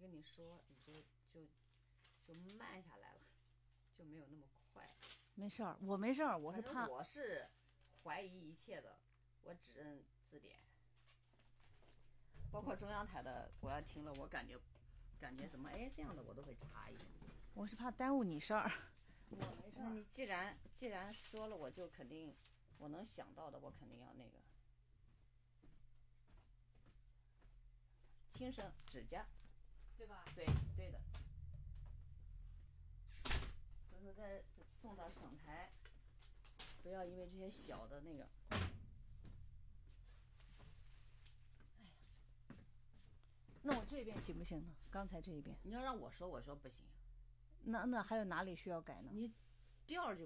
跟你说，你就慢下来了，就没有那么快。 没事儿，我没事儿，我是怕。 我是怀疑一切的，我只认字典，包括中央台的，我要听了，我感觉怎么这样的我都会查一下。 我是怕耽误你事儿。 我没事。那你既然说了，我就肯定我能想到的，我肯定要那个。轻声指甲， 对吧？ 对的。回头再送到省台，不要因为这些小的那个。 哎呀，那我这边行不行呢？刚才这一边， 你要让我说，我说不行。 那还有哪里需要改呢？ 你调就